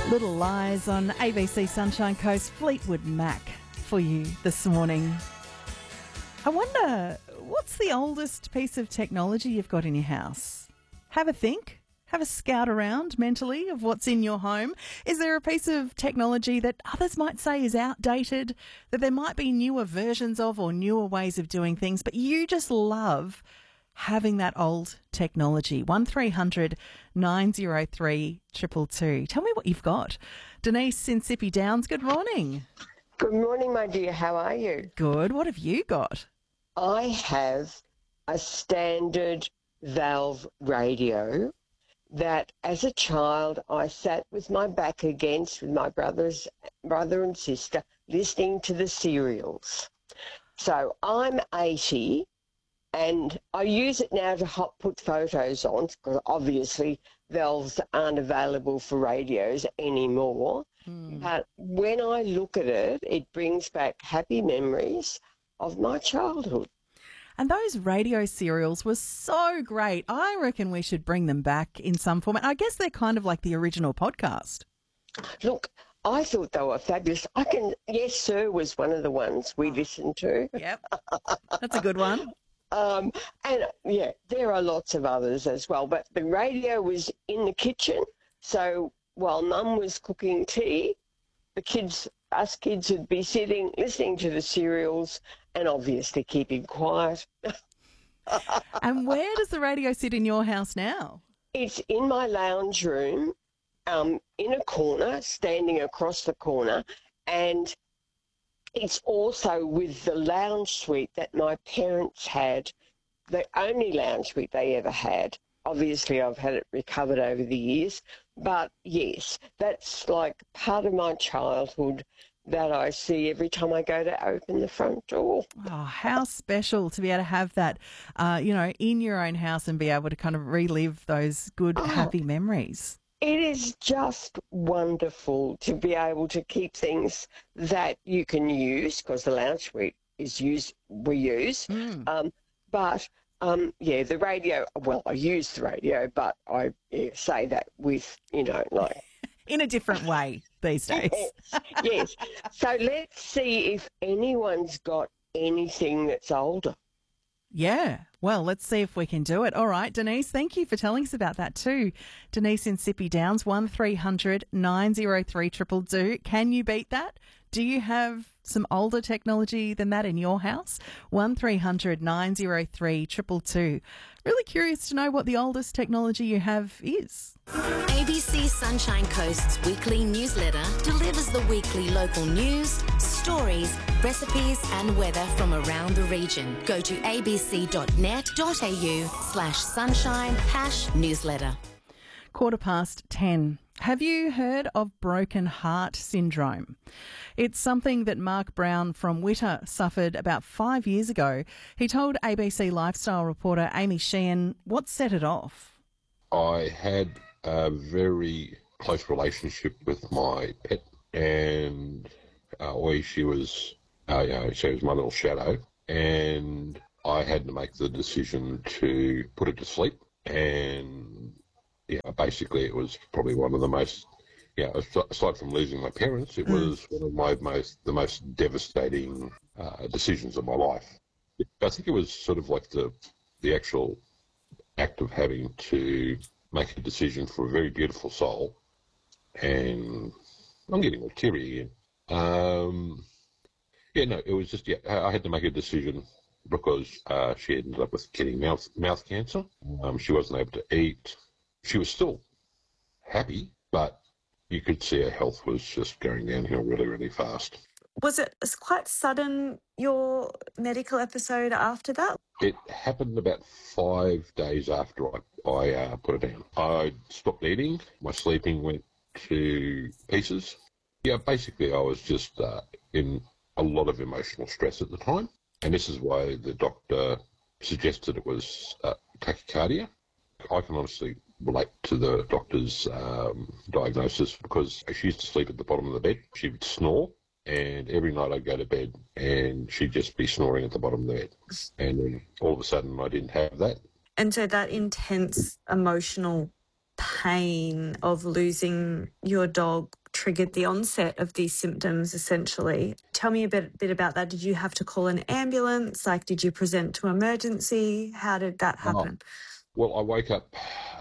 Little Lies on ABC Sunshine Coast, Fleetwood Mac for you this morning. I wonder, what's the oldest piece of technology you've got in your house? Have a think. Have a scout around mentally of what's in your home. Is there a piece of technology that others might say is outdated, that there might be newer versions of or newer ways of doing things, but you just love having that old technology? 1300 903 222. Tell me what you've got. Denise in Sippy Downs, good morning. Good morning, my dear. How are you? Good. What have you got? I have a standard valve radio that as a child I sat with my back against with my brother and sister listening to the serials. So I'm 80 and I use it now to put photos on because obviously valves aren't available for radios anymore. But when I look at it, it brings back happy memories of my childhood. And those radio serials were so great. I reckon we should bring them back in some format. I guess they're kind of like the original podcast. Look, I thought they were fabulous. Yes, Sir was one of the ones we listened to. Yep. That's a good one. And, yeah, there are lots of others as well. But the radio was in the kitchen. So while Mum was cooking tea, us kids would be sitting, listening to the serials and obviously keeping quiet. And where does the radio sit in your house now? It's in my lounge room, in a corner, standing across the corner, and it's also with the lounge suite that my parents had, the only lounge suite they ever had. Obviously, I've had it recovered over the years, but yes, that's like part of my childhood that I see every time I go to open the front door. Oh, how special to be able to have that, in your own house and be able to kind of relive those good, happy memories. It is just wonderful to be able to keep things that you can use because the lounge suite is we use. But the radio, well, I use the radio, but I say that with, like... in a different way these days. Yes. So let's see if anyone's got anything that's older. Yeah. Well, let's see if we can do it. All right, Denise, thank you for telling us about that too. Denise in Sippy Downs, 1300 903 222. Can you beat that? Do you have some older technology than that in your house? 1300 903 222. Really curious to know what the oldest technology you have is. ABC Sunshine Coast's weekly newsletter delivers the weekly local news, stories, recipes and weather from around the region. Go to abc.net.au/sunshine-newsletter. 10:15. Have you heard of broken heart syndrome? It's something that Mark Brown from Witter suffered about 5 years ago. He told ABC lifestyle reporter Amy Sheehan what set it off. I had a very close relationship with my pet, and she was my little shadow, and I had to make the decision to put it to sleep. And basically it was probably one of the most, aside from losing my parents, it was one of the most devastating decisions of my life. I think it was sort of like the actual act of having to make a decision for a very beautiful soul, and I'm getting all teary again. It was just, I had to make a decision because she ended up with getting mouth cancer. She wasn't able to eat. She was still happy, but you could see her health was just going downhill really, really fast. Was it quite sudden, your medical episode after that? It happened about 5 days after I put it down. I stopped eating. My sleeping went to pieces. Basically I was just in a lot of emotional stress at the time. And this is why the doctor suggested it was tachycardia. I can honestly relate to the doctor's diagnosis because she used to sleep at the bottom of the bed. She would snore, and every night I'd go to bed and she'd just be snoring at the bottom of the bed. And then all of a sudden I didn't have that. And so that intense emotional pain of losing your dog triggered the onset of these symptoms, essentially. Tell me a bit about that. Did you have to call an ambulance? Like, did you present to emergency? How did that happen? Well, I woke up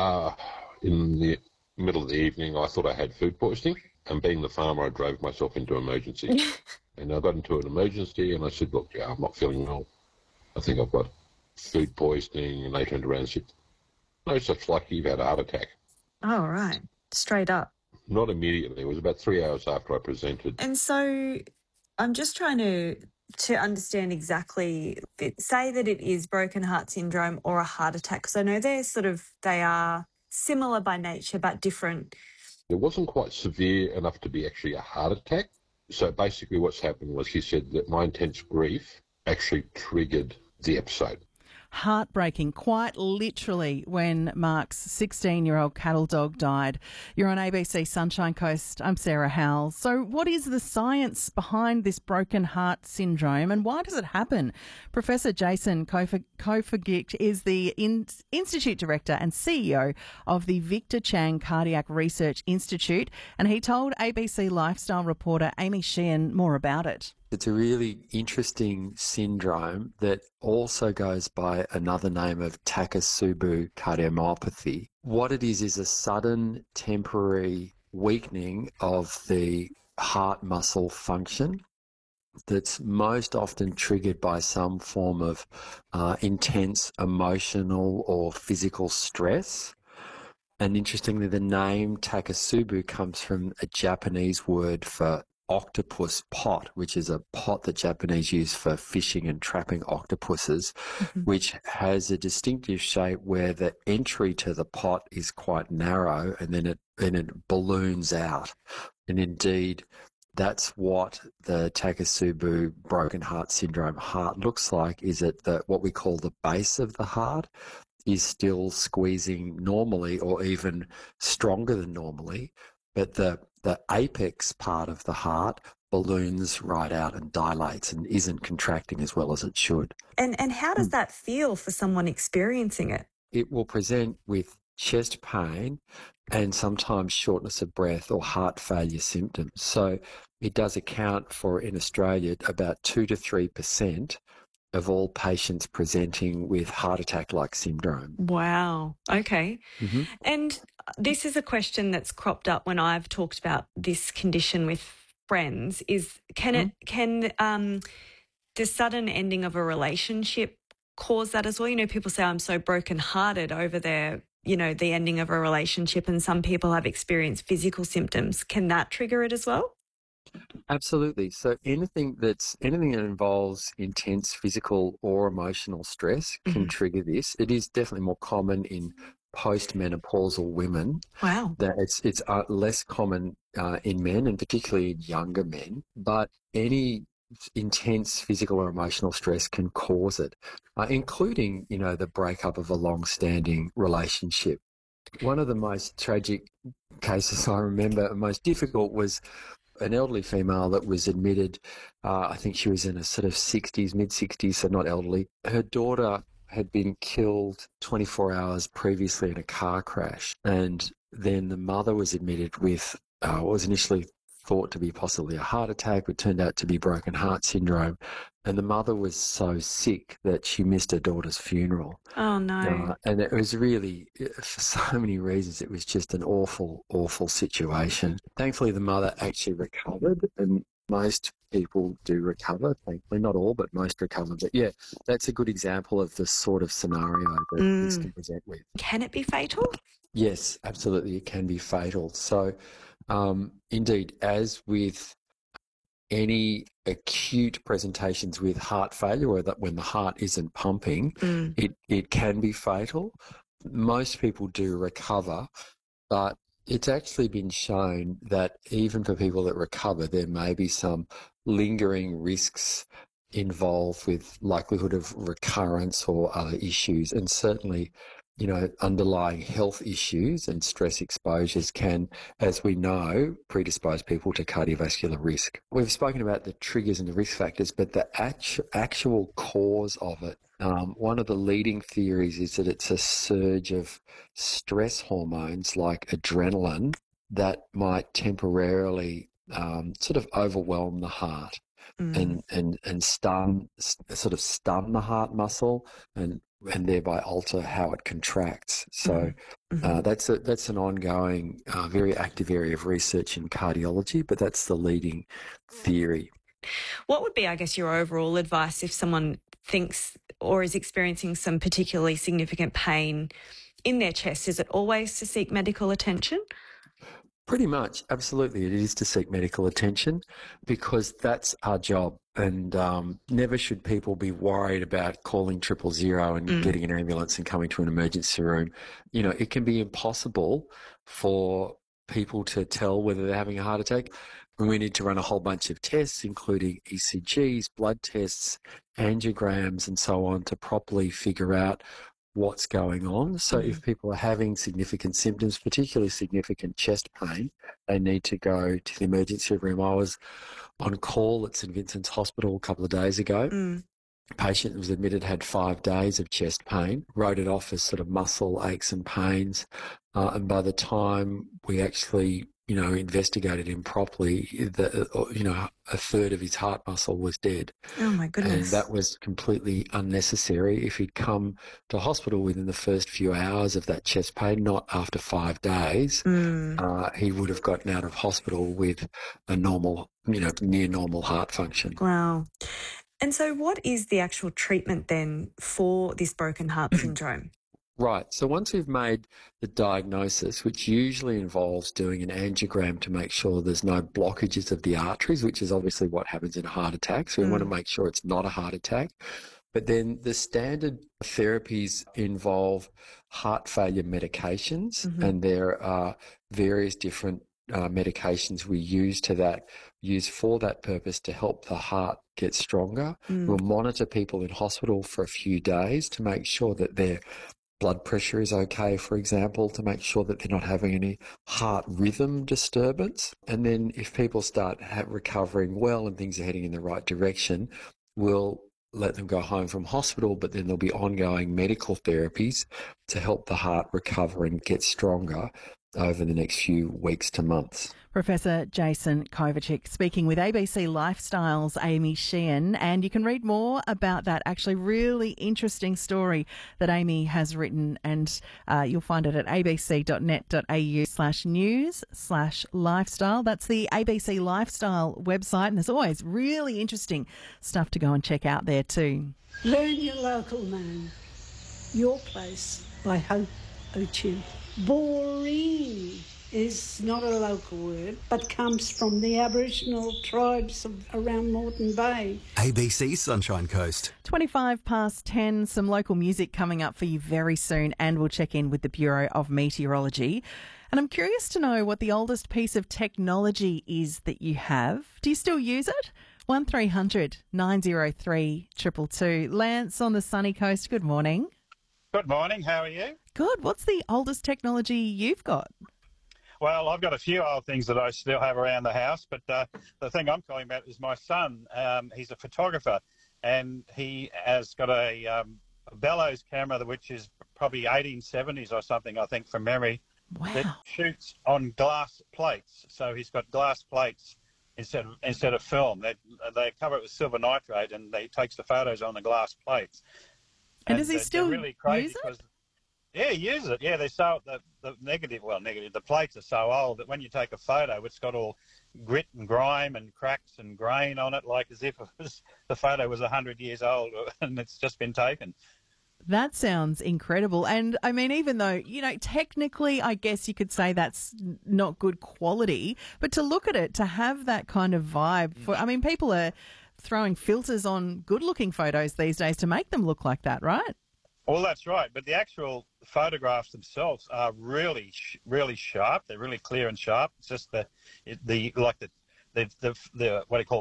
in the middle of the evening. I thought I had food poisoning, and being the farmer, I drove myself into emergency. And I got into an emergency, and I said, look, I'm not feeling well. I think I've got food poisoning. And they turned around and said, no such luck, you've had a heart attack. Oh, right. Straight up. Not immediately. It was about 3 hours after I presented. And so I'm just trying to understand exactly, say that it is broken heart syndrome or a heart attack, because I know they are similar by nature but different. It wasn't quite severe enough to be actually a heart attack. So basically what's happened was he said that my intense grief actually triggered the episode. Heartbreaking, quite literally, when Mark's 16-year-old cattle dog died. You're on ABC Sunshine Coast. I'm Sarah Howell. So what is the science behind this broken heart syndrome and why does it happen? Professor Jason Kofogic is the Institute Director and CEO of the Victor Chang Cardiac Research Institute, and he told ABC Lifestyle reporter Amy Sheehan more about it. It's a really interesting syndrome that also goes by another name of Takotsubo cardiomyopathy. What it is a sudden temporary weakening of the heart muscle function that's most often triggered by some form of intense emotional or physical stress. And interestingly, the name Takotsubo comes from a Japanese word for octopus pot, which is a pot that Japanese use for fishing and trapping octopuses, which has a distinctive shape where the entry to the pot is quite narrow and then it balloons out. And indeed, that's what the Takotsubo broken heart syndrome heart looks like, is that what we call the base of the heart is still squeezing normally or even stronger than normally, but the apex part of the heart balloons right out and dilates and isn't contracting as well as it should. And how does that feel for someone experiencing it? It will present with chest pain and sometimes shortness of breath or heart failure symptoms. So it does account for, in Australia, about 2 to 3% of all patients presenting with heart attack-like syndrome. Wow. Okay. Mm-hmm. And this is a question that's cropped up when I've talked about this condition with friends, is can the sudden ending of a relationship cause that as well? You know, people say, I'm so brokenhearted over the ending of a relationship, and some people have experienced physical symptoms. Can that trigger it as well? Absolutely. So anything that involves intense physical or emotional stress can trigger this. It is definitely more common in postmenopausal women. Wow. That it's less common in men, and particularly in younger men. But any intense physical or emotional stress can cause it, including, the breakup of a long-standing relationship. One of the most tragic cases I remember, most difficult, was an elderly female that was admitted, I think she was in her sort of 60s, mid-60s, so not elderly. Her daughter had been killed 24 hours previously in a car crash, and then the mother was admitted with what was initially thought to be possibly a heart attack, but turned out to be broken heart syndrome. And the mother was so sick that she missed her daughter's funeral. Oh, no. And it was really, for so many reasons, it was just an awful, awful situation. Thankfully, the mother actually recovered, and most people do recover. Thankfully, not all, but most recover. But yeah, that's a good example of the sort of scenario that this can present with. Can it be fatal? Yes, absolutely. It can be fatal. So, indeed, as with any acute presentations with heart failure, or that when the heart isn't pumping, it can be fatal. Most people do recover, but it's actually been shown that even for people that recover, there may be some lingering risks involved with likelihood of recurrence or other issues. And certainly underlying health issues and stress exposures can, as we know, predispose people to cardiovascular risk. We've spoken about the triggers and the risk factors, but the actual cause of it, one of the leading theories is that it's a surge of stress hormones like adrenaline that might temporarily sort of overwhelm the heart and stun the heart muscle and thereby alter how it contracts. So that's an ongoing, very active area of research in cardiology, but that's the leading theory. What would be, I guess, your overall advice if someone thinks or is experiencing some particularly significant pain in their chest? Is it always to seek medical attention? Pretty much, absolutely. It is to seek medical attention because that's our job. And never should people be worried about calling 000 and getting an ambulance and coming to an emergency room. It can be impossible for people to tell whether they're having a heart attack. We need to run a whole bunch of tests, including ECGs, blood tests, angiograms, and so on, to properly figure out what's going on. So if people are having significant symptoms, particularly significant chest pain, they need to go to the emergency room. I was on call at St Vincent's Hospital a couple of days ago. A patient was admitted, had 5 days of chest pain, wrote it off as sort of muscle aches and pains. And by the time we actually investigated him properly, a third of his heart muscle was dead. Oh, my goodness. And that was completely unnecessary. If he'd come to hospital within the first few hours of that chest pain, not after 5 days, he would have gotten out of hospital with a normal, near normal heart function. Wow. And so what is the actual treatment then for this broken heart syndrome? Right. So once we've made the diagnosis, which usually involves doing an angiogram to make sure there's no blockages of the arteries, which is obviously what happens in a heart attack. So we want to make sure it's not a heart attack. But then the standard therapies involve heart failure medications, and there are various different medications we use for that purpose to help the heart get stronger. We'll monitor people in hospital for a few days to make sure that their blood pressure is okay, for example, to make sure that they're not having any heart rhythm disturbance. And then if people start recovering well and things are heading in the right direction, we'll let them go home from hospital, but then there'll be ongoing medical therapies to help the heart recover and get stronger over the next few weeks to months. Professor Jason Kovacic speaking with ABC Lifestyle's Amy Sheehan, and you can read more about that actually really interesting story that Amy has written, and you'll find it at abc.net.au/news/lifestyle. That's the ABC Lifestyle website, and there's always really interesting stuff to go and check out there too. Learn your local name. Your Place by Hope Ochu. Boring is not a local word, but comes from the Aboriginal tribes around Moreton Bay. ABC Sunshine Coast. 10:25, some local music coming up for you very soon, and we'll check in with the Bureau of Meteorology. And I'm curious to know what the oldest piece of technology is that you have. Do you still use it? 1300 903 222. Lance on the sunny coast, good morning. Good morning, how are you? Good. What's the oldest technology you've got? Well, I've got a few old things that I still have around the house, but the thing I'm calling about is my son. He's a photographer, and he has got a bellows camera, which is probably 1870s or something, I think, from memory, that shoots on glass plates. So he's got glass plates instead of film. They cover it with silver nitrate, and he takes the photos on the glass plates. And does he still really crazy use it? Yeah, he uses it. Yeah, they're so the negative. The plates are so old that when you take a photo, it's got all grit and grime and cracks and grain on it, like as if the photo was 100 years old and it's just been taken. That sounds incredible. And I mean, even though, technically, I guess you could say that's not good quality, but to look at it, to have that kind of vibe people are throwing filters on good-looking photos these days to make them look like that, right? Well, that's right. But the actual photographs themselves are really, really sharp. They're really clear and sharp. It's just the what do you call